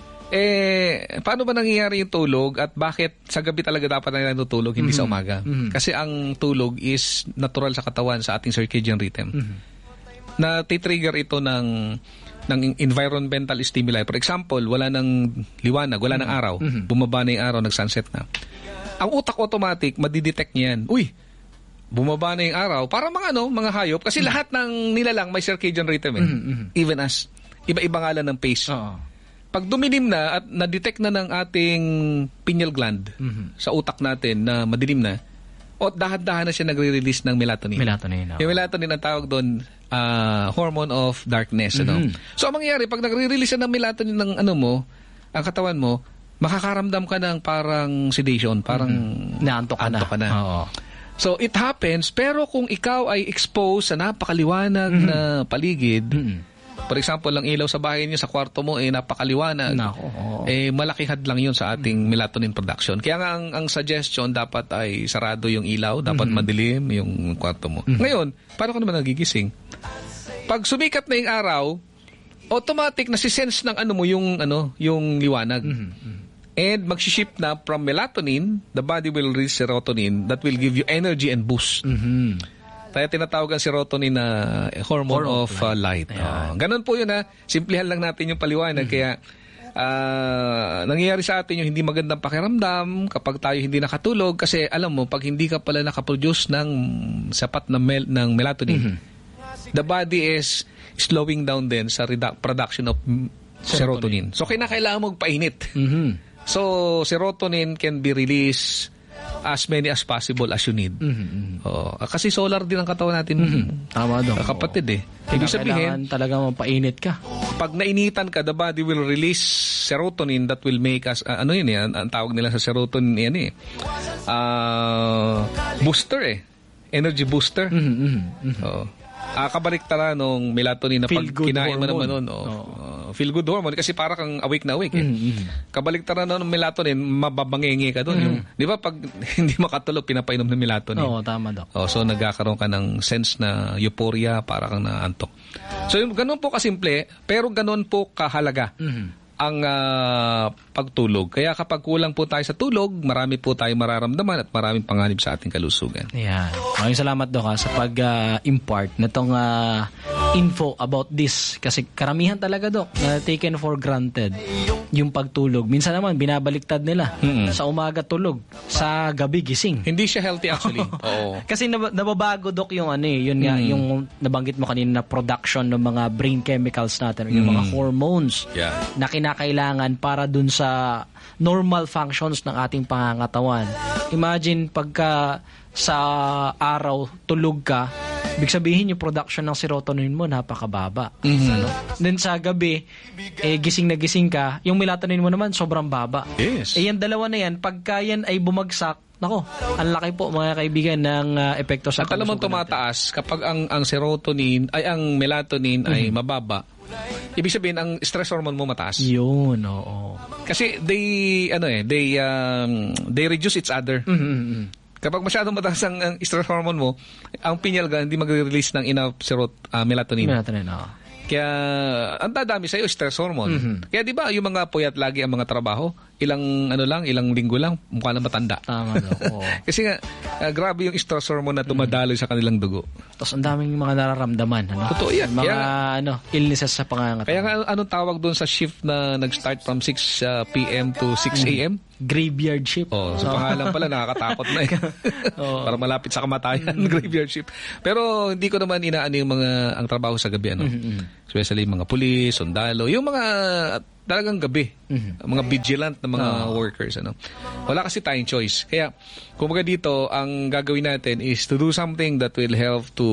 Speaker 5: eh, paano ba nangyayari yung tulog at bakit sa gabi talaga dapat na natutulog, hindi sa umaga?
Speaker 4: Mm-hmm.
Speaker 5: Kasi ang tulog is natural sa katawan, sa ating circadian rhythm.
Speaker 4: Mm-hmm.
Speaker 5: Na titrigger ito ng ng environmental stimuli. For example, wala nang liwanag, wala nang araw,
Speaker 4: Mm-hmm.
Speaker 5: bumaba na yung araw, nag-sunset na. Ang utak automatic, madidetect niyan. Uy, bumaba na yung araw. Para mga ano, mga hayop. Kasi lahat ng nilalang may circadian rhythm eh.
Speaker 4: Mm-hmm.
Speaker 5: Even us. Iba-iba nga lang ng pace.
Speaker 4: Oo.
Speaker 5: Pag dumilim na at na-detect na ng ating pineal gland
Speaker 4: Mm-hmm.
Speaker 5: sa utak natin na madilim na, o dahan-dahan na siya nagre-release ng melatonin.
Speaker 4: Melatonin.
Speaker 5: Yung melatonin ang tawag doon, uh, hormone of darkness. Ano?
Speaker 4: Mm-hmm.
Speaker 5: So, ang mangyayari, pag nagre-release na ng melatonin ng ano mo, ang katawan mo, makakaramdam ka ng parang sedation, parang
Speaker 4: Mm-hmm. Naantok ka na.
Speaker 5: antok ka na.
Speaker 4: Oo.
Speaker 5: So, it happens, pero kung ikaw ay exposed sa napakaliwanag
Speaker 4: Mm-hmm.
Speaker 5: na paligid,
Speaker 4: Mm-hmm.
Speaker 5: for example, ang ilaw sa bahay niyo, sa kwarto mo, eh, napakaliwanag.
Speaker 4: Nako, oo.
Speaker 5: Eh, malaki hadlang yun sa ating melatonin production. Kaya nga, ang, ang suggestion, dapat ay sarado yung ilaw, dapat madilim yung kwarto mo. Ngayon, paano ka naman nagigising? Pag sumikat na yung araw, automatic nasisense ng ano mo yung, ano, yung liwanag. And magsiship na from melatonin, the body will release serotonin that will give you energy and boost.
Speaker 4: Mm-hmm.
Speaker 5: Kaya tinatawag ang serotonin na hormone,
Speaker 4: Hormone
Speaker 5: of uh, light.
Speaker 4: Ayan.
Speaker 5: Oh, ganun po yun ha. Simplihan lang natin yung paliwanag. Kaya uh, nangyayari sa atin yung hindi magandang pakiramdam kapag tayo hindi nakatulog. Kasi alam mo, pag hindi ka pala nakaproduce ng sapat na mel- ng melatonin, the body is slowing down din sa redu- production of mm, serotonin. So, kinakailangan mo magpainit.
Speaker 4: Mm-hmm.
Speaker 5: So, serotonin can be released as many as possible as you need.
Speaker 4: Mm-hmm.
Speaker 5: Oo. Kasi solar din ang katawan natin.
Speaker 4: Mm-hmm. Tama daw.
Speaker 5: Kapatid eh. Ibig
Speaker 4: Kailangan
Speaker 5: sabihin,
Speaker 4: talaga mapainit ka.
Speaker 5: pag nainitan ka, the body will release serotonin that will make us, uh, ano yun eh, ang, ang tawag nila sa serotonin yan eh, uh, booster eh. Energy booster.
Speaker 4: Mm-hmm.
Speaker 5: Oo. Ah, kabaliktaran nung melatonin na pag
Speaker 4: Feel-good
Speaker 5: kinain mo naman
Speaker 4: hormone.
Speaker 5: nun. Oh,
Speaker 4: Oo.
Speaker 5: uh, feel good hormone kasi para kang awake na awake eh.
Speaker 4: Mm-hmm.
Speaker 5: Kabaliktaran nun ng melatonin, mababangengi ka doon. Yung, di ba pag hindi makatulog, pinapainom ng melatonin.
Speaker 4: Oo, tama daw.
Speaker 5: Oh, so nagkakaroon ka ng sense na euphoria, para kang naantok. So yun, ganun po kasimple, pero ganun po kahalaga
Speaker 4: Mm-hmm.
Speaker 5: ang uh, pagtulog. Kaya kapag kulang po tayo sa tulog, marami po tayong mararamdaman at maraming panganib sa ating kalusugan.
Speaker 4: Ayan. Maraming salamat, Doc, ha, sa pag-impart uh, na itong uh, info about this. Kasi karamihan talaga, Doc, na taken for granted yung pagtulog. Minsan naman, binabaliktad nila.
Speaker 5: Mm-mm.
Speaker 4: Sa umaga tulog, sa gabi gising.
Speaker 5: Hindi siya healthy actually. Oo.
Speaker 4: Kasi nab- nababago, Doc, yung ano eh, yun nga,
Speaker 5: Mm.
Speaker 4: yung nabanggit mo kanina na production ng mga brain chemicals natin, yung
Speaker 5: Mm.
Speaker 4: mga hormones
Speaker 5: Yeah.
Speaker 4: na kinakailangan para dun sa normal functions ng ating pangangatawan. Imagine pagka sa araw tulog ka, ibig sabihin yung production ng serotonin mo napakababa.
Speaker 5: Mhm.
Speaker 4: Ano? Then sa gabi, eh, gising na gising ka, yung melatonin mo naman sobrang baba.
Speaker 5: Yes.
Speaker 4: Eh yan dalawa na yan, pagka yan ay bumagsak, nako, ang laki po mga kaibigan ng uh, epekto sa
Speaker 5: At alam mo
Speaker 4: kalusugan natin.
Speaker 5: tumataas kapag ang ang serotonin ay ang melatonin ay mababa. Ibig sabihin ang stress hormone mo mataas.
Speaker 4: Yun, oo.
Speaker 5: Kasi they ano eh, they um, they reduce each other.
Speaker 4: Mm-hmm.
Speaker 5: Kapag masyadong mataas ang, ang stress hormone mo, ang pineal gland hindi magre-release ng enough serot uh, melatonin.
Speaker 4: Melatonin, oo.
Speaker 5: Kaya ang dadami sa iyo stress hormone.
Speaker 4: Mhm.
Speaker 5: Kaya 'di ba yung mga puyat lagi ang mga trabaho, ilang ano lang, ilang linggo lang mukha lang matanda.
Speaker 4: Tama daw. Oo.
Speaker 5: Kasi nga uh, grabe yung stress hormone na tumadaloy sa kanilang dugo.
Speaker 4: Tapos ang daming mga nararamdaman, ano?
Speaker 5: Totoo yan.
Speaker 4: Mga
Speaker 5: Kaya-
Speaker 4: ano, illnesses sa pangangatawan.
Speaker 5: Kaya nga anong tawag doon sa shift na nag-start from six p m to six a m?
Speaker 4: Graveyard ship.
Speaker 5: Oh, sa pangalan pala nakakatakot na eh.
Speaker 4: Oo.
Speaker 5: Para malapit sa kamatayan, graveyard ship. Pero hindi ko naman inaano yung mga ang trabaho sa gabi ano. Especially mga pulis, sundalo, yung mga talagang gabi, mga vigilant na mga workers ano. Wala kasi tayong choice. Kaya kumbaga dito ang gagawin natin is to do something that will help to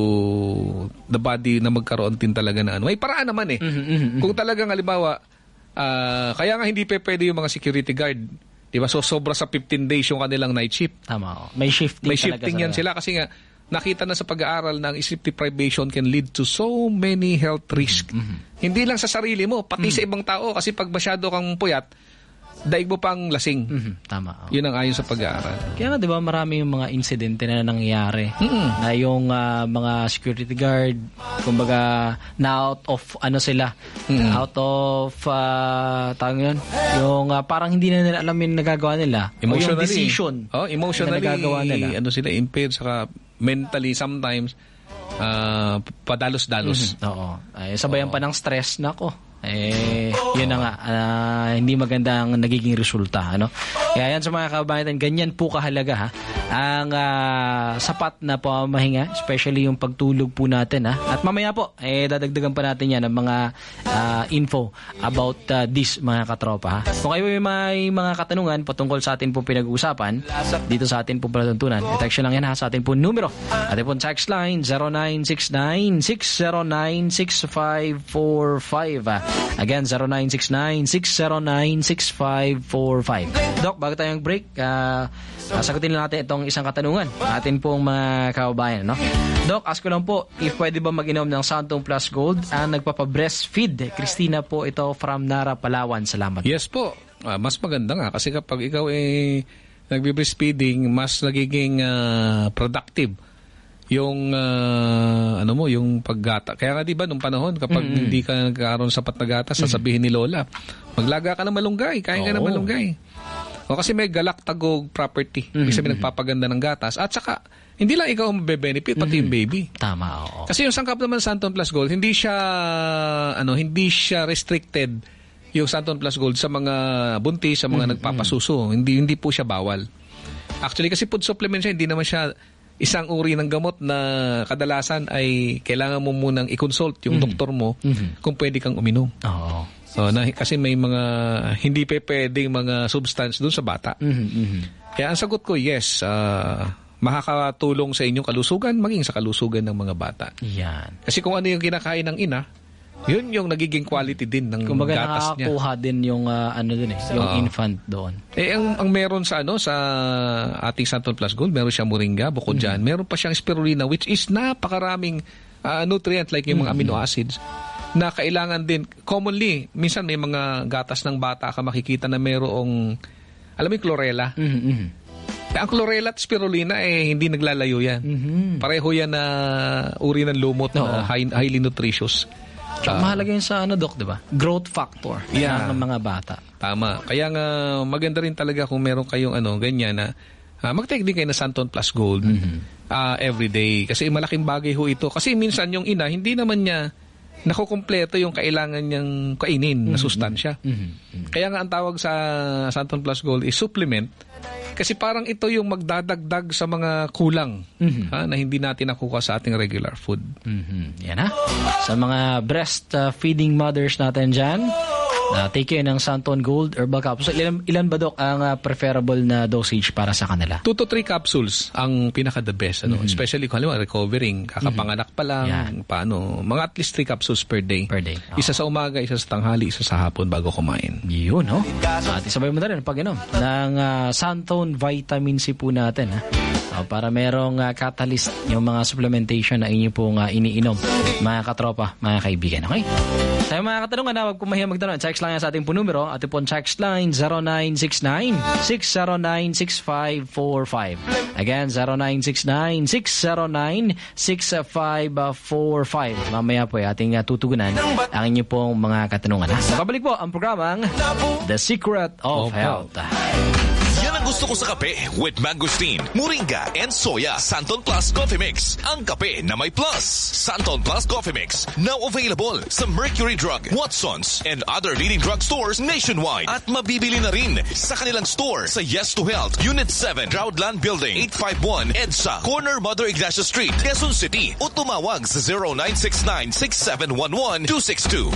Speaker 5: the body na magkaroon din talaga na ano. May paraan naman eh. Kung talagang halimbawa uh, kaya nga hindi pa pwede yung mga security guard. Diba? So, sobra sa fifteen days yung kanilang night shift.
Speaker 4: Tama. Oh. May shifting
Speaker 5: May shifting yan sila kasi nga nakita na sa pag-aaral na ang sleep deprivation can lead to so many health risks. Mm-hmm. Hindi lang sa sarili mo, pati mm-hmm. sa ibang tao kasi pag masyado kang puyat, daig mo pang lasing.
Speaker 4: Mm-hmm. Tama. Oh.
Speaker 5: Yun ang ayon sa pag-aaral.
Speaker 4: Kaya nga, di ba, marami yung mga insidente na nangyayari. Mm-hmm. Na yung uh, mga security guard, kumbaga, na out of, ano sila, mm-hmm. out of, uh, tawag yun, yung uh, parang hindi na nila alam yung nagagawa nila.
Speaker 5: Emotionally.
Speaker 4: O yung decision
Speaker 5: oh, emotionally,
Speaker 4: na nagagawa nila.
Speaker 5: Ano sila, impaired, saka mentally, sometimes, uh, padalos-dalos.
Speaker 4: Mm-hmm. Oo. Ay, sabayan oh. pa ng stress, nako. Eh, yun na nga, uh, hindi maganda ang nagiging resulta, ano? Kaya yan sa mga kababayan, ganyan po kahalaga, ha? Ang uh, sapat na pamamahinga, especially yung pagtulog po natin, ha? At mamaya po, eh, dadagdagan pa natin yan ng mga uh, info about uh, this, mga katropa, ha? Kung kayo may, may mga katanungan patungkol sa atin po pinag-uusapan, dito sa atin po palatuntunan, i-text lang yan, ha? Sa atin po numero. Atin po text line zero nine six nine six zero nine six five four five, ha? Again, zero nine six nine six zero nine six five four five. Doc, bago tayong break, uh, sagutin lang natin itong isang katanungan atin pong mga kababayan, no? Doc, ask ko lang po, if pwede ba mag-inom ng Santon Plus Gold ang nagpapa-breastfeed? Christina po ito from Nara, Palawan. Salamat.
Speaker 5: Yes po. Uh, mas maganda nga kasi kapag ikaw eh nagbe-breastfeeding, mas nagiging uh, productive yung uh, ano mo, yung paggata. Kaya nga 'di ba nung panahon kapag mm-hmm. hindi ka nagkaroon sapat na gatas, sasabihin ni Lola, maglaga ka ng malunggay, kain ka ng malunggay. O kasi may galaktagog property. Mm-hmm. Ibig sabihin nagpapaganda ng gatas at saka hindi lang ikaw ang mabe-benefit pati mm-hmm. yung baby.
Speaker 4: Tama, oo.
Speaker 5: Kasi yung sangkap naman Santon Plus Gold, hindi siya ano, hindi siya restricted yung Santon Plus Gold sa mga buntis, sa mga mm-hmm. nagpapasuso. Hindi hindi po siya bawal. Actually kasi food supplement siya, hindi naman siya isang uri ng gamot na kadalasan ay kailangan mo munang i-consult yung mm-hmm. doktor mo mm-hmm. kung pwede kang uminom.
Speaker 4: Oo.
Speaker 5: So, na, kasi may mga hindi pa pwedeng mga substance doon sa bata. Mm-hmm. Kaya ang sagot ko, yes, uh, makakatulong sa inyong kalusugan, maging sa kalusugan ng mga bata.
Speaker 4: Yan.
Speaker 5: Kasi kung ano yung kinakain ng ina, yun yung nagiging quality din ng
Speaker 4: kumbaga
Speaker 5: gatas niya.
Speaker 4: Kumbaga nakakakuha din yung uh, ano din eh, yung uh, infant doon.
Speaker 5: Eh ang, ang meron sa ano sa ating Santon Plus Gold, meron siyang moringa, bukod mm-hmm. diyan, meron pa siyang spirulina which is napakaraming uh, nutrient like yung mga mm-hmm. amino acids na kailangan din commonly. Minsan may mga gatas ng bata ka makikita na merong alam mo yung chlorella. Mm-hmm. Ang chlorella at spirulina eh hindi naglalayo yan. Mm-hmm. Pareho yan na uri ng lumot no. na high, highly nutritious.
Speaker 4: Tsaka uh, mahalaga yun sa ano, Doc, di ba? Growth factor yeah. ng mga bata.
Speaker 5: Tama. Kaya nga maganda rin talaga kung meron kayong ano, ganyan na uh, mag-take din kayo na Santon Plus Gold mm-hmm. uh, every day. Kasi malaking bagay ho ito. Kasi minsan yung ina, hindi naman niya nakukumpleto yung kailangan niyang kainin mm-hmm. na sustansya. Mm-hmm. Kaya nga ang tawag sa Santon Plus Gold is supplement. Kasi parang ito yung magdadagdag sa mga kulang mm-hmm. ha, na hindi natin nakuha sa ating regular food.
Speaker 4: Mm-hmm. Yan ha. Sa mga breastfeeding uh, mothers natin dyan, uh, take care ng Santon Gold Herbal Capsule. Ilan, ilan ba, Doc, ang uh, preferable na dosage para sa kanila?
Speaker 5: two to three capsules ang pinaka-the best. Ano? Mm-hmm. Especially kung halimbawa recovering, kakapanganak pa lang, mm-hmm. paano, mga at least three capsules per day.
Speaker 4: Per day. Oh.
Speaker 5: Isa sa umaga, isa sa tanghali, isa sa hapon bago kumain.
Speaker 4: Yun, no? At isabay mo na rin pag-inom ng uh, Santon Vitamin C po natin, ha? So, para merong uh, catalyst yung mga supplementation na inyo pong uh, iniinom, mga katropa, mga kaibigan. Okay? Sa mga katanungan na, wag po mahiya magtanong. Text lang yan sa ating po numero. Ating po text line zero nine six nine six zero nine six five four five. Again, zero nine six nine six zero nine six five four five. Mamaya po ay ating uh, tutugunan ang inyo pong mga katanungan. Ha? Pabalik po ang programang The Secret of, of Health.
Speaker 1: Yan ang gusto ko sa kape with mangosteen, moringa, and soya. Santon Plus Coffee Mix. Ang kape na may plus. Santon Plus Coffee Mix. Now available sa Mercury Drug, Watson's, and other leading drug stores nationwide. At mabibili na rin sa kanilang store sa Yes to Health, Unit seven, Droughland Building, eight five one, EDSA, Corner Mother Ignacia Street, Quezon City. O tumawag sa zero nine six nine, six seven one one, two six two.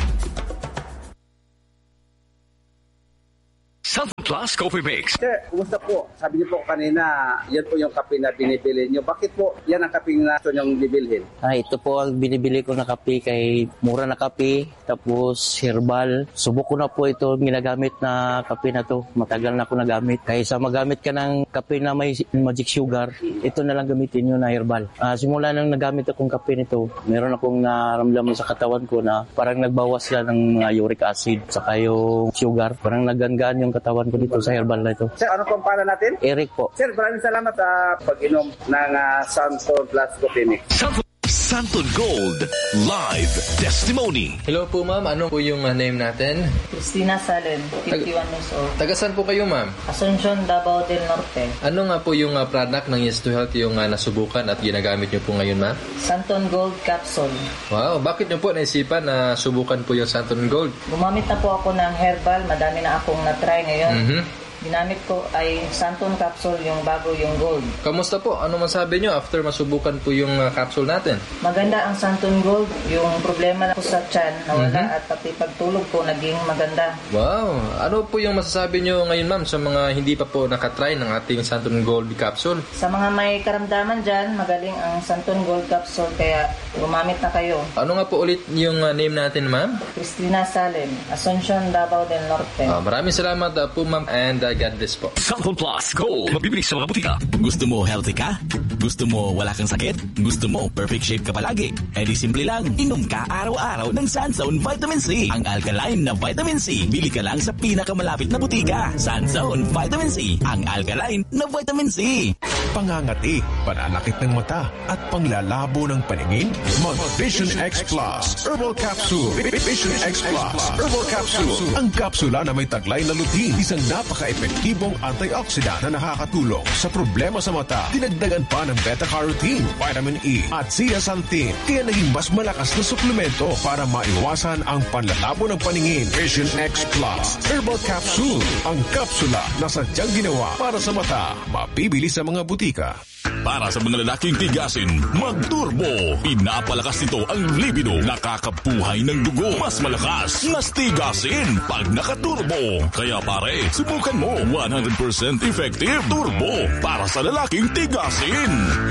Speaker 3: Santon Plus Coffee Mix.
Speaker 6: Sir, kumusta po? Sabi niyo po kanina, yan po yung kape na binibili niyo. Bakit po yan ang kape na gusto niyong bibilhin?
Speaker 7: Ah, ito po ang binibili ko na kape kay mura na kape, tapos herbal. Subok ko na po ito ginagamit na kape na to. Matagal na ako nagamit. Kaysa magamit ka ng kape na may magic sugar, ito na lang gamitin nyo na herbal. Ah, simula nang nagamit akong kape nito, meron akong naramdaman sa katawan ko na parang nagbawas siya ng uh, uric acid saka yung sugar. Parang naganggaan yung katawan ko dito sa herbal na ito.
Speaker 6: Sir, ano pong pangalan natin?
Speaker 7: Eric po.
Speaker 6: Sir, maraming salamat sa pag-inom ng uh, Santon Plus Coffee Mix.
Speaker 1: Santon, Santon Gold Live Testimony.
Speaker 8: Hello po ma'am, ano po yung uh, name natin?
Speaker 9: Cristina Salen, fifty-one years old.
Speaker 8: Taga saan po kayo ma'am?
Speaker 9: Asuncion, Davao del Norte.
Speaker 8: Ano nga po yung uh, product ng Yes to Health yung uh, nasubukan at ginagamit nyo po ngayon ma'am?
Speaker 9: Santon Gold Capsule.
Speaker 8: Wow, bakit nyo po naisipan na subukan po yung Santon Gold?
Speaker 9: Gumamit na po ako ng herbal, madami na akong na-try ngayon.
Speaker 8: Mm-hmm.
Speaker 9: Ginamit ko ay Santon Capsule, yung bago yung gold.
Speaker 8: Kamusta po? Ano masabi nyo after masubukan po yung uh, capsule natin?
Speaker 9: Maganda ang Santon Gold. Yung problema na ko sa tiyan, nawala
Speaker 8: Mm-hmm.
Speaker 9: at pati pagtulog ko naging maganda.
Speaker 8: Wow! Ano po yung masasabi nyo ngayon ma'am sa mga hindi pa po nakatry ng ating Santon Gold capsule?
Speaker 9: Sa mga may karamdaman dyan, magaling ang Santon Gold Capsule, kaya gumamit na kayo.
Speaker 8: Ano nga po ulit yung uh, name natin ma'am?
Speaker 9: Cristina Salen, Asuncion, Davao del Norte.
Speaker 8: Uh, maraming salamat uh, po ma'am and uh, God bless po.
Speaker 3: Santon Plus Gold. Mabibili sa mga butika.
Speaker 10: Gusto mo healthy ka? Gusto mo wala kang sakit? Gusto mo perfect shape ka palagi? Eh di simple lang. Inom ka araw-araw ng Sanzone Vitamin C. Ang alkaline na vitamin C. Bili ka lang sa pinakamalapit na butika. Sanzone Vitamin C. Ang alkaline na vitamin C.
Speaker 11: Pangangati, pananakit ng mata, at panglalabo ng paningin? Mag Vision X Plus Herbal Capsule. Vision X Plus Herbal Capsule. Ang kapsula na may taglay na lutein. Isang napaka-epektibong antioxidant na nakakatulong sa problema sa mata. Dinagdagan pa ng beta-carotene, vitamin E, at zeaxanthin. Kaya naging mas malakas na suplemento para maiwasan ang panlalabo ng paningin. Vision X Plus Herbal Capsule. Ang kapsula na sadyang ginawa para sa mata. Mabibili sa mga butika.
Speaker 10: Para sa mga lalaking tigasin, mag-turbo. Pinapalakas nito ang libido. Nakakabuhay ng dugo. Mas malakas, mas tigasin pag nakaturbo. Kaya pare, subukan mo. one hundred percent effective turbo para sa lalaking tigasin.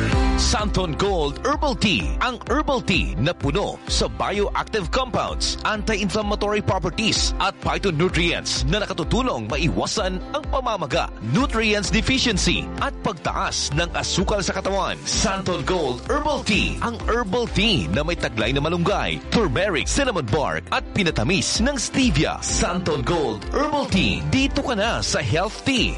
Speaker 1: Santon Gold Herbal Tea. Ang herbal tea na puno sa bioactive compounds, anti-inflammatory properties at phytonutrients na nakatutulong maiwasan ang pamamaga, nutrients deficiency at pagtaas ng asukal sa katawan. Santon Gold Herbal Tea. Ang herbal tea na may taglay na malunggay, turmeric, cinnamon bark at pinatamis ng stevia. Santon Gold Herbal Tea. Dito ka na sa Health Tea.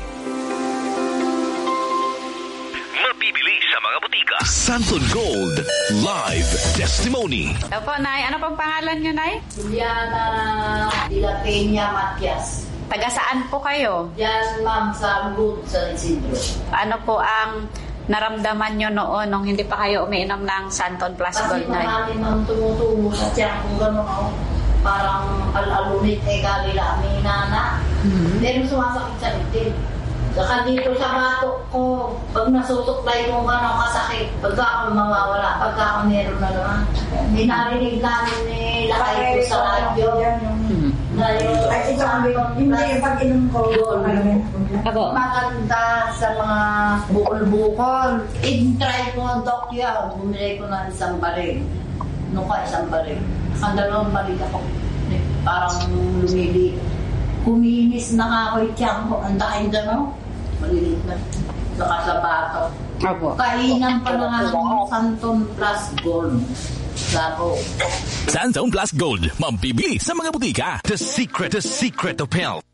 Speaker 3: Mabibili sa mga butika.
Speaker 1: Santon Gold Live Testimony.
Speaker 12: Opo, Nay. Ano pong pangalan niyo, Nay?
Speaker 13: Juliana de la Peña Matias.
Speaker 12: Taga saan po kayo?
Speaker 13: Diyan, ma'am, sa Lugod, sa Isidro.
Speaker 12: Ano po ang naramdaman nyo noon nung hindi pa kayo umiinom ng Santon Plus Gold, Nay?
Speaker 13: Kasi marami nang tumutubo sa tiyan kung gano'n ako. Parang al-alunit eh kalila may nana. Mm-hmm. Pero sumasakit sa itin. Saka dito sa batok ko, pag nasutuklay mo gano'ng kasakit, pagka ako mawawala, pagka ako meron na naman. Dinarinig namin ni lakay ko sa radyo.
Speaker 14: Ay, ito ang hindi yung pag-inom ko.
Speaker 13: Maganda sa mga bukol-bukol. In-try ko ng Dokya, bumili ko ng isang barig. Nung ka isang barig. Ang dalawang barig ako. Parang lumili. Kuminis na nga ako yung tiyan ko. Ang dahil gano'n. Malilit na. Saka sa bato. Kainan pa na nga ng Santon Plus Gold. Sabo.
Speaker 10: Santon Plus Gold. Mabibili sa mga butika.
Speaker 1: The secret, the secret of health.